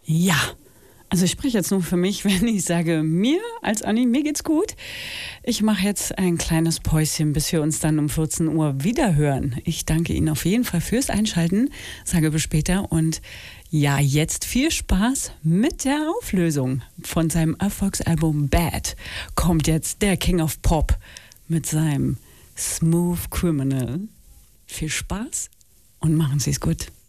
Ja, also ich spreche jetzt nur für mich, wenn ich sage, mir als Anni, mir geht's gut. Ich mache jetzt ein kleines Päuschen, bis wir uns dann um 14 Uhr wieder hören. Ich danke Ihnen auf jeden Fall fürs Einschalten, sage bis später und ja, jetzt viel Spaß mit der Auflösung. Von seinem Erfolgsalbum Bad kommt jetzt der King of Pop mit seinem Smooth Criminal. Viel Spaß und machen Sie es gut.